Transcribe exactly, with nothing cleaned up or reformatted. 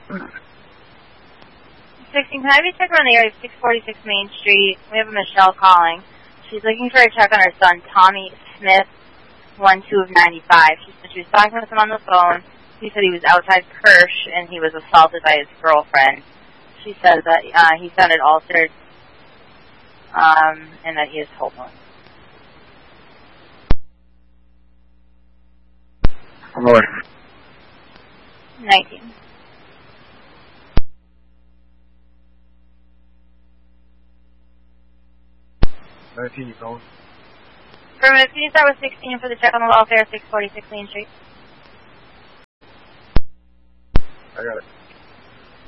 sixteen, can I be checking on the area of six forty-six Main Street? We have a Michelle calling. She's looking for a check on her son, Tommy Smith, one two of ninety-five. She said she was talking with him on the phone. He said he was outside Kirsch and he was assaulted by his girlfriend. She says that uh, he sounded altered um, and that he is homeless. Lord. nineteen. nineteen, you calling? Affirmative, can you start with sixteen for the check on the welfare, six forty-six Main Street? I got it.